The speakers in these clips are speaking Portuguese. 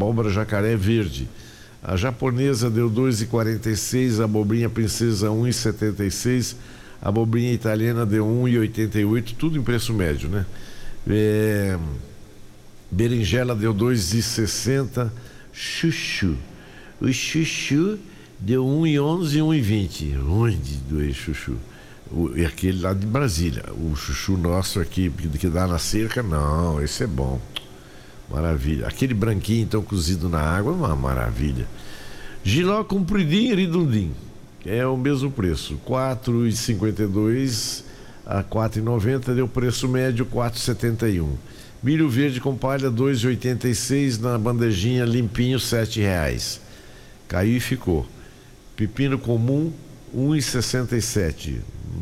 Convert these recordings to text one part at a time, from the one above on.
abóbora jacaré verde. A japonesa deu 2,46, a abobrinha princesa 1,76, a abobrinha italiana deu 1,88, tudo em preço médio, né? Berinjela deu 2,60, chuchu. O chuchu deu 1,11 e 1,20. Onde dois chuchu? E aquele lá de Brasília. O chuchu nosso aqui, que dá na cerca, não, esse é bom. Maravilha. Aquele branquinho, então, cozido na água, é uma maravilha. Giló compridinho e redondinho. É o mesmo preço. 4,52 a 4,90, deu preço médio 4,71. Milho verde com palha 2,86, na bandejinha limpinho R$7. Caiu e ficou. Pepino comum 1,67.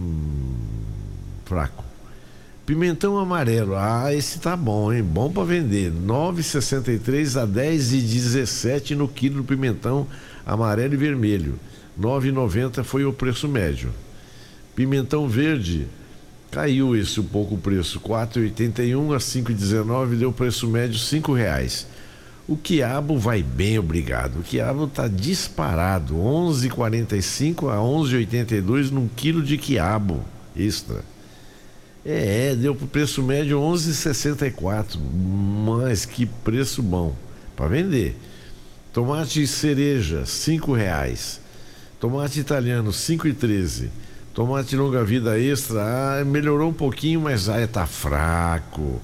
Fraco. Pimentão amarelo, esse tá bom, hein? Bom para vender. 9,63 a 10,17 no quilo do pimentão amarelo e vermelho. 9,90 foi o preço médio. Pimentão verde caiu esse um pouco o preço, 4,81 a 5,19, deu preço médio R$5. O quiabo vai bem, obrigado. O quiabo tá disparado, 11,45 a 11,82 num quilo de quiabo extra. Deu pro preço médio 11,64, mas que preço bom para vender. Tomate cereja R$5. Tomate italiano 5,13. Tomate longa vida extra, melhorou um pouquinho, mas tá fraco.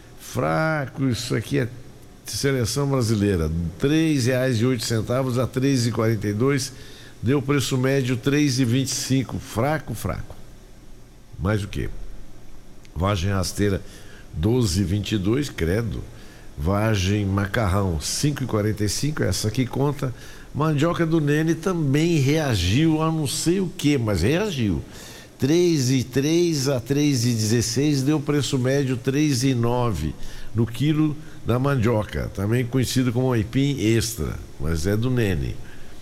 Isso aqui é seleção brasileira, R$3,08 a 3,42, deu preço médio 3,25, fraco. Mais o que? Vagem rasteira 12,22, credo. Vagem macarrão 5,45, essa aqui conta. Mandioca do Nene também reagiu a não sei o que, mas reagiu. 3,03 a 3,16, deu preço médio 3,9 no quilo da mandioca, também conhecido como aipim extra, mas é do Nene.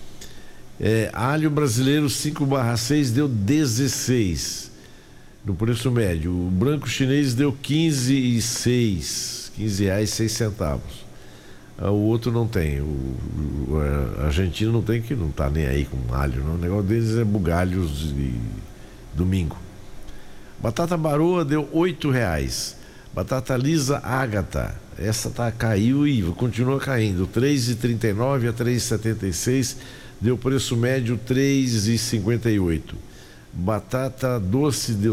Alho brasileiro 5/6 deu 16 no preço médio. O branco chinês deu 15,06, R$15,06. O outro não tem, o argentino não tem, que não tá nem aí com alho, não. O negócio deles é bugalhos e domingo. Batata baroa deu R$8. Batata lisa Ágata, essa caiu e continua caindo, 3,39 a 3,76, deu preço médio 3,58. Batata doce deu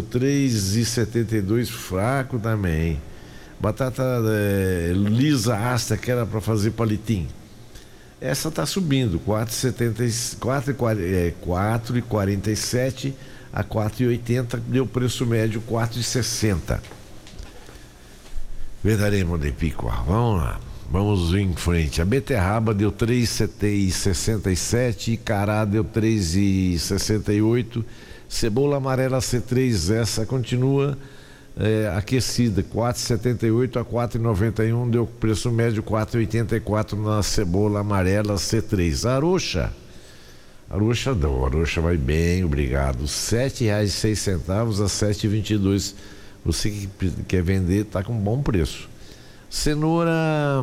3,72, fraco também. Batata lisa Asta, que era para fazer palitim, essa tá subindo, 4,47 a 4,80, deu preço médio 4,60. Verdaremos de pico. Vamos lá, vamos em frente. A beterraba deu 3,67, cará deu 3,68, cebola amarela C3, essa continua aquecida, 4,78 a 4,91, deu preço médio 4,84 na cebola amarela C3. Aroxa vai bem, obrigado, R$7,06 a 7,22. Você que quer vender tá com bom preço. Cenoura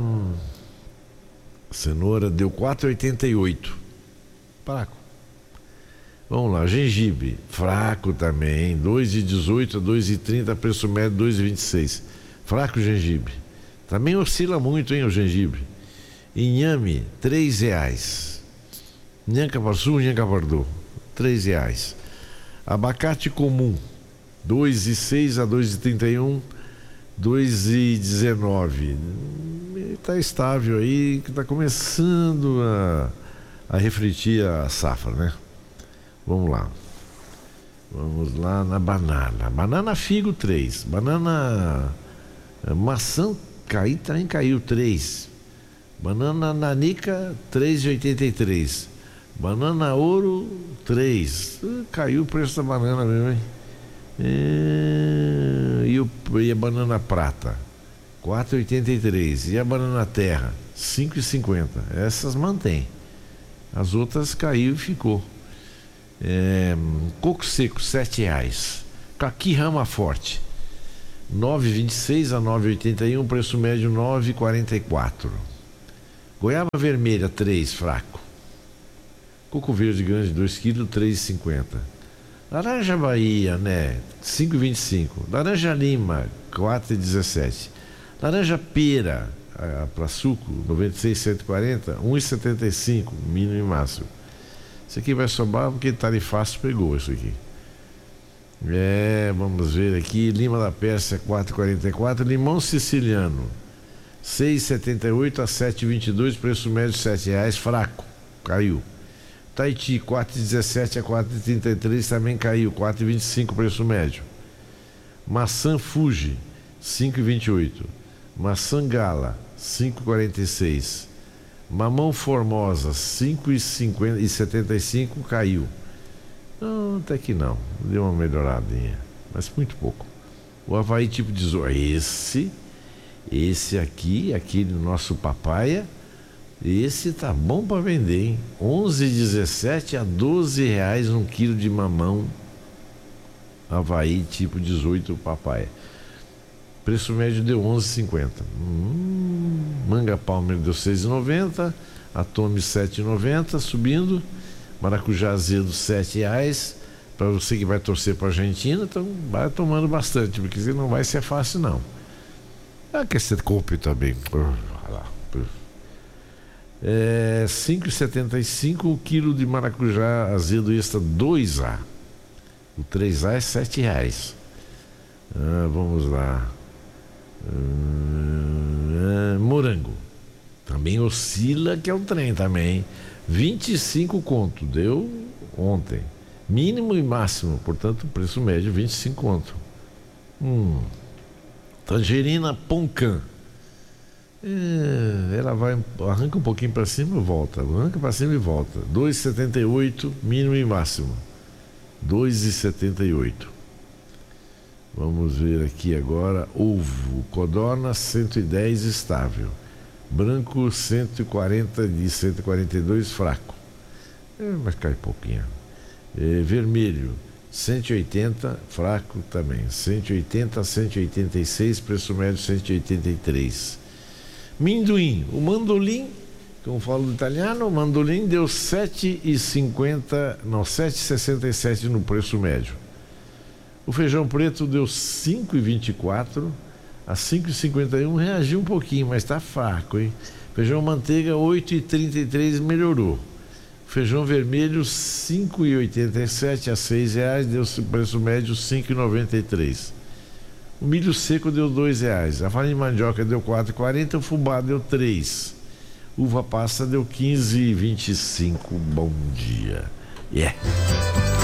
deu 4,88, fraco. Vamos lá, gengibre, fraco também, 2,18 a 2,30, preço médio 2,26. Fraco o gengibre. Também oscila muito, hein, o gengibre. Inhame, R$3. Nhanca Parsu, Nhanca Pardô, R$3. Abacate comum, 2,06 a 2,31, 2,19. Está estável aí, que está começando a refletir a safra, né? Vamos lá na banana. Banana figo 3. Banana maçã também caiu 3. Banana nanica 3,83. Banana ouro 3. Caiu o preço da banana mesmo, hein? E a banana prata 4,83. E a banana terra 5,50. Essas mantém. As outras caiu e ficou. Coco seco R$7. Caqui rama forte 9,26 a 9,81, preço médio 9,44. Goiaba vermelha, 3, fraco. Coco verde grande, 2 kg, 3,50. Laranja Bahia, né, 5,25. Laranja Lima, 4,17. Laranja Pera, para suco, 96, 140, 1,75, mínimo e máximo. Isso aqui vai sobrar porque tarifaço pegou isso aqui. Vamos ver aqui. Lima da Pérsia, 4,44. Limão siciliano, 6,78 a 7,22. Preço médio, R$7, fraco, caiu. Tahiti, 4,17 a 4,33, também caiu, 4,25 preço médio. Maçã Fuji, 5,28. Maçã Gala, 5,46. Mamão Formosa, 5,75, caiu. Não, até que não, deu uma melhoradinha, mas muito pouco. O Avaí tipo 18, esse aqui do nosso papaya, esse tá bom para vender, hein? 11,17 a R$12 um quilo de mamão Avaí tipo 18 papaya. Preço médio deu 11,50. Manga Palmer deu 6,90. Atome 7,90, subindo. Maracujá azedo R$7. Para você que vai torcer para a Argentina, então vai tomando bastante, porque não vai ser fácil não. Que você compre também. 5,75 o quilo de maracujá azedo extra 2A. O 3A é R$7. Vamos lá. Morango também oscila, que é um trem também. 25 conto deu ontem, mínimo e máximo, portanto preço médio 25 conto. Tangerina Poncan, ela vai, arranca um pouquinho para cima e volta, arranca para cima e volta. 2,78 mínimo e máximo, 2,78. Vamos ver aqui agora. Ovo, codorna 110 estável, branco 140 de 142 fraco, mas cai pouquinho. Vermelho 180 fraco também, 180 a 186, preço médio 183. Minduim, o mandolim, como falo do italiano, o mandolim deu 7,50, não, 7,67 no preço médio. O feijão preto deu 5,24 a 5,51, reagiu um pouquinho, mas tá fraco, hein? Feijão manteiga 8,33, melhorou. Feijão vermelho 5,87 a R$6, deu preço médio 5,93. O milho seco deu R$2. A farinha de mandioca deu 4,40, o fubá deu 3. Uva passa deu 15,25. Bom dia.